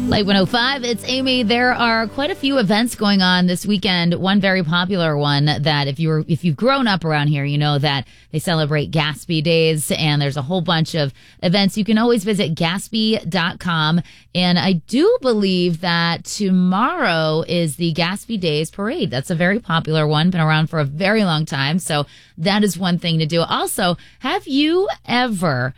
Light 105, it's Amy. There are quite a few events going on this weekend. One very popular one that if you've grown up around here, you know that they celebrate Gatsby Days, and there's a whole bunch of events. You can always visit Gatsby.com, and I do believe that tomorrow is the Gatsby Days Parade. That's a very popular one, been around for a very long time, so that is one thing to do. Also, have you ever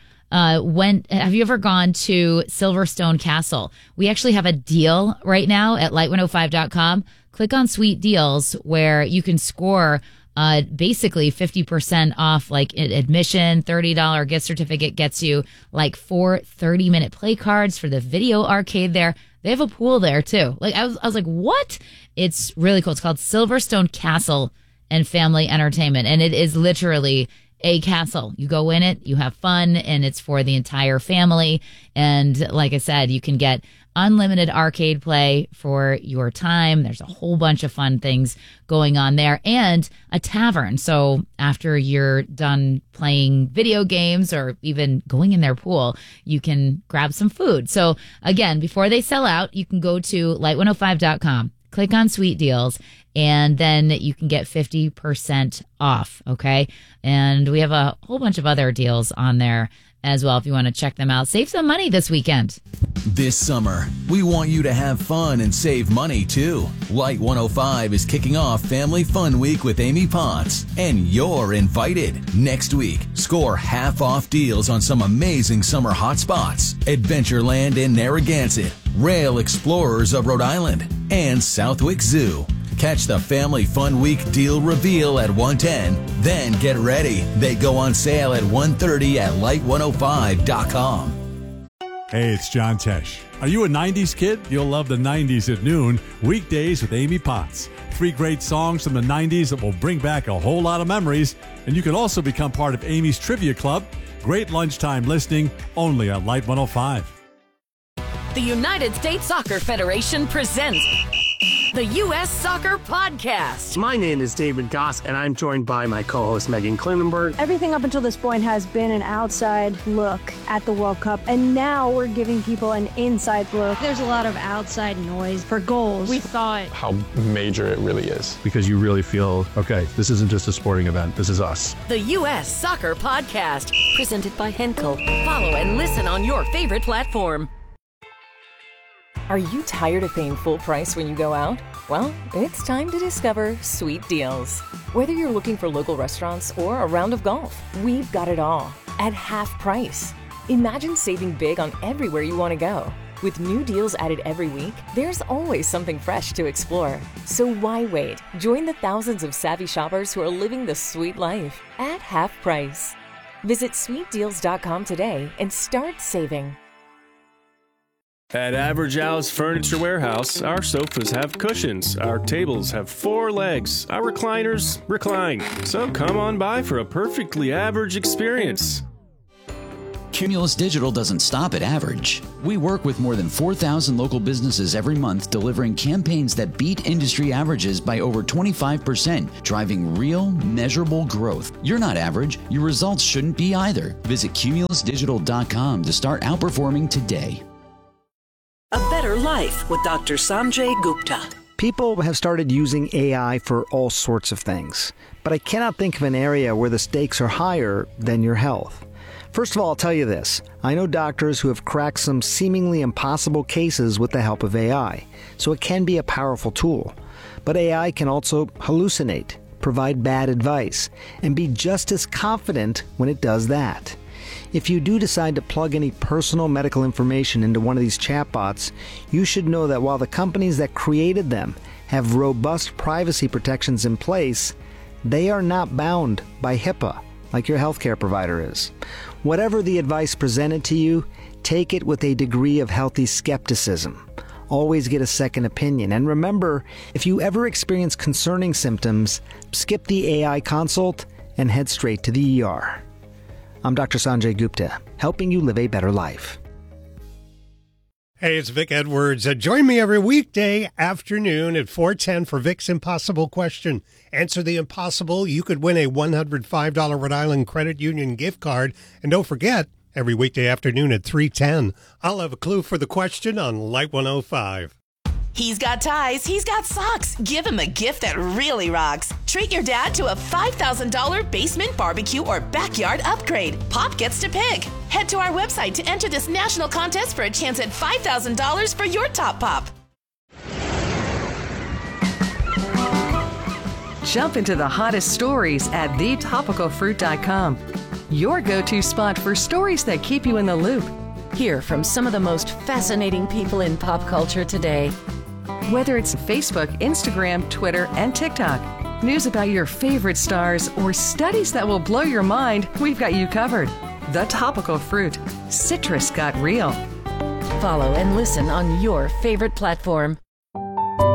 gone to Silverstone Castle? We actually have a deal right now at light105.com. Click on Sweet Deals where you can score basically 50% off, like admission. $30 gift certificate gets you like 4 30-minute play cards for the video arcade there. They have a pool there too. Like I was like, what? It's really cool. It's called Silverstone Castle and Family Entertainment, and it is literally a castle. You go in it, you have fun, and it's for the entire family. And like I said, you can get unlimited arcade play for your time. There's a whole bunch of fun things going on there, and a tavern. So after you're done playing video games or even going in their pool, you can grab some food. So again, before they sell out, you can go to light105.com. Click on Sweet Deals, and then you can get 50% off, okay? And we have a whole bunch of other deals on there as well if you want to check them out. Save some money this weekend. This summer, we want you to have fun and save money, too. Light 105 is kicking off Family Fun Week with Amy Potts, and you're invited. Next week, score half-off deals on some amazing summer hotspots: Adventureland in Narragansett, Rail Explorers of Rhode Island, and Southwick Zoo. Catch the Family Fun Week deal reveal at 1:10. Then get ready. They go on sale at 1:30 at light105.com. Hey, it's John Tesh. Are you a 90s kid? You'll love the 90s at noon, weekdays with Amy Potts. 3 great songs from the 90s that will bring back a whole lot of memories. And you can also become part of Amy's Trivia Club. Great lunchtime listening only on Light 105. The United States Soccer Federation presents the U.S. Soccer Podcast. My name is David Goss, and I'm joined by my co-host Megan Klinenberg. Everything up until this point has been an outside look at the World Cup, and now we're giving people an inside look. There's a lot of outside noise for goals. We thought how major it really is. Because you really feel, okay, this isn't just a sporting event, this is us. The U.S. Soccer Podcast, presented by Henkel. Follow and listen on your favorite platform. Are you tired of paying full price when you go out? Well, it's time to discover Sweet Deals. Whether you're looking for local restaurants or a round of golf, we've got it all at half price. Imagine saving big on everywhere you want to go. With new deals added every week, there's always something fresh to explore. So why wait? Join the thousands of savvy shoppers who are living the sweet life at half price. Visit sweetdeals.com today and start saving. At Average Al's Furniture Warehouse, our sofas have cushions, our tables have 4 legs, our recliners recline. So come on by for a perfectly average experience. Cumulus Digital doesn't stop at average. We work with more than 4,000 local businesses every month, delivering campaigns that beat industry averages by over 25%, driving real, measurable growth. You're not average. Your results shouldn't be either. Visit cumulusdigital.com to start outperforming today. A Better Life with Dr. Sanjay Gupta. People have started using AI for all sorts of things, but I cannot think of an area where the stakes are higher than your health. First of all, I'll tell you this. I know doctors who have cracked some seemingly impossible cases with the help of AI, so it can be a powerful tool. But AI can also hallucinate, provide bad advice, and be just as confident when it does that. If you do decide to plug any personal medical information into one of these chatbots, you should know that while the companies that created them have robust privacy protections in place, they are not bound by HIPAA like your healthcare provider is. Whatever the advice presented to you, take it with a degree of healthy skepticism. Always get a second opinion. And remember, if you ever experience concerning symptoms, skip the AI consult and head straight to the ER. I'm Dr. Sanjay Gupta, helping you live a better life. Hey, it's Vic Edwards. Join me every weekday afternoon at 4:10 for Vic's Impossible Question. Answer the impossible. You could win a $105 Rhode Island Credit Union gift card. And don't forget, Every weekday afternoon at 3:10. I'll have a clue for the question on Light 105. He's got ties, he's got socks. Give him a gift that really rocks. Treat your dad to a $5,000 basement barbecue or backyard upgrade. Pop gets to pick. Head to our website to enter this national contest for a chance at $5,000 for your top pop. Jump into the hottest stories at thetopicalfruit.com. Your go-to spot for stories that keep you in the loop. Hear from some of the most fascinating people in pop culture today. Whether it's Facebook, Instagram, Twitter, and TikTok, news about your favorite stars, or studies that will blow your mind, we've got you covered. The Topical Fruit. Citrus got real. Follow and listen on your favorite platform.